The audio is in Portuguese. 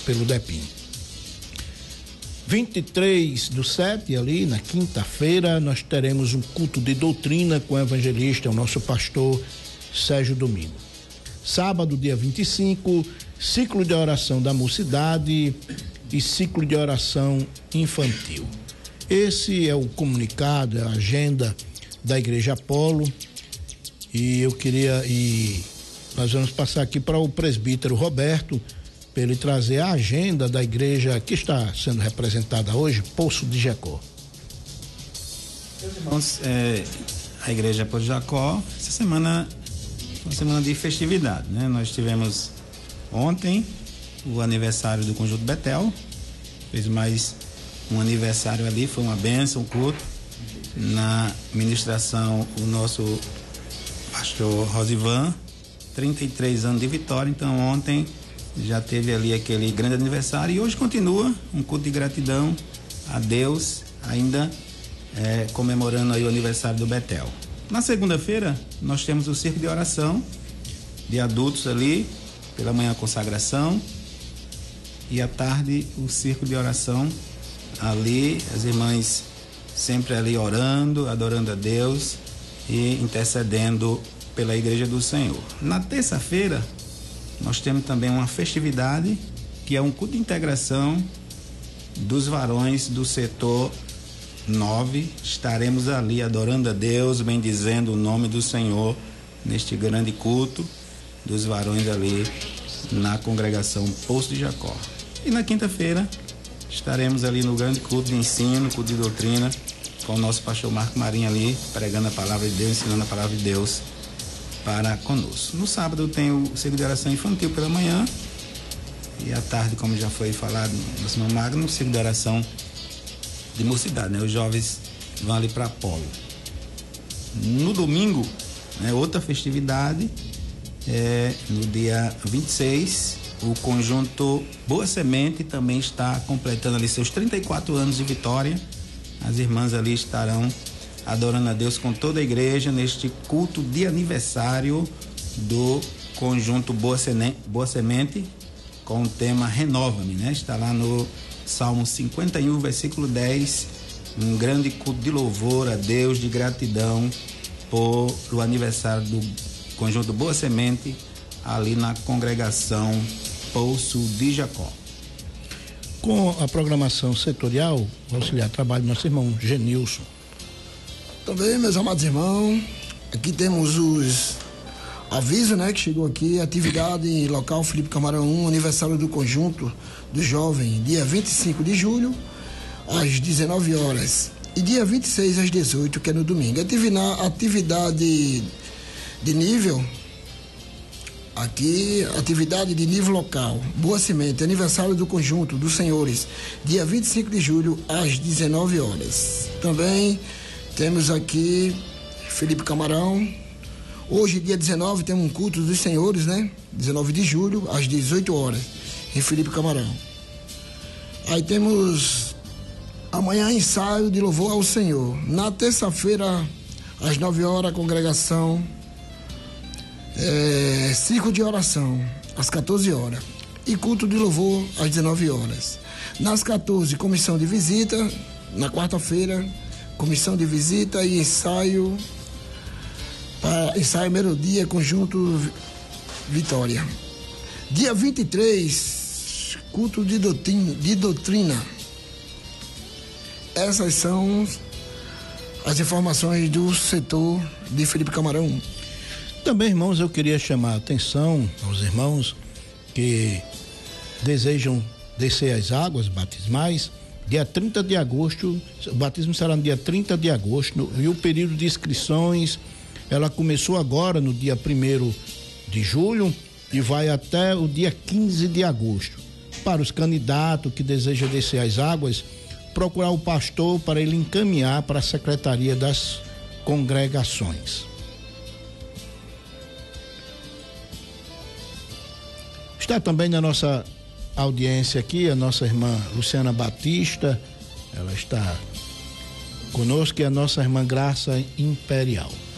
pelo DEPIN. 23/7, ali na quinta-feira, nós teremos um culto de doutrina com o evangelista, o nosso pastor Sérgio Domingo. Sábado, dia 25, ciclo de oração da mocidade e ciclo de oração infantil. Esse é o comunicado, é a agenda da Igreja Apolo, e nós vamos passar aqui para o presbítero Roberto, para ele trazer a agenda da igreja que está sendo representada hoje, Poço de Jacó. Meus irmãos, a igreja Poço de Jacó, essa semana foi uma semana de festividade, né? Nós tivemos ontem o aniversário do Conjunto Betel, fez mais um aniversário ali, foi uma bênção, um culto. Na ministração, o nosso pastor Rosivan, 33 anos de vitória, então ontem já teve ali aquele grande aniversário e hoje continua um culto de gratidão a Deus, ainda comemorando aí o aniversário do Betel. Na segunda-feira nós temos o circo de oração de adultos ali, pela manhã a consagração e à tarde o circo de oração ali, as irmãs sempre ali orando, adorando a Deus e intercedendo pela Igreja do Senhor. Na terça-feira nós temos também uma festividade que é um culto de integração dos varões do setor 9. Estaremos ali adorando a Deus, bendizendo o nome do Senhor neste grande culto dos varões ali na congregação Poço de Jacó. E na quinta-feira estaremos ali no grande culto de ensino, culto de doutrina, com o nosso pastor Marco Marinho ali, pregando a palavra de Deus, ensinando a palavra de Deus para conosco. No sábado tem o ciclo de oração infantil pela manhã e à tarde, como já foi falado no Simão Magno, o ciclo de oração de mocidade, né? Os jovens vão ali para Apolo. No domingo, né, outra festividade, no dia 26, o conjunto Boa Semente também está completando ali seus 34 anos de vitória. As irmãs ali estarão adorando a Deus com toda a igreja neste culto de aniversário do conjunto Boa Semente, com o tema Renova-me, né? Está lá no Salmo 51, versículo 10, um grande culto de louvor a Deus, de gratidão por o aniversário do conjunto Boa Semente, ali na congregação Poço de Jacó. Com a programação setorial, o auxiliar de trabalho do nosso irmão Genilson. Também, meus amados irmãos, aqui temos os avisos, né, que chegou aqui, atividade local Felipe Camarão 1, aniversário do conjunto do jovem, dia 25 de julho, às 19 horas, e dia 26 às 18, que é no domingo. Atividade de nível, aqui, atividade de nível local, Boa Semente, aniversário do conjunto dos senhores, dia 25 de julho, às 19 horas. Também temos aqui Felipe Camarão. Hoje, dia 19, temos um culto dos senhores, né? 19 de julho, às 18 horas, em Felipe Camarão. Aí temos amanhã ensaio de louvor ao Senhor. Na terça-feira, às 9 horas, congregação, ciclo de oração, às 14 horas. E culto de louvor, às 19 horas. Nas 14, comissão de visita. Na quarta-feira, comissão de visita e ensaio melodia, conjunto Vitória. Dia 23, culto de doutrina. Essas são as informações do setor de Felipe Camarão. Também, irmãos, eu queria chamar a atenção aos irmãos que desejam descer as águas batismais. Dia 30 de agosto, o batismo será no dia 30 de agosto, e o período de inscrições, ela começou agora no dia 1º de julho e vai até o dia 15 de agosto. Para os candidatos que desejam descer as águas, procurar o pastor para ele encaminhar para a secretaria das congregações. Está também na nossa audiência aqui a nossa irmã Luciana Batista, ela está conosco, e a nossa irmã Graça Imperial.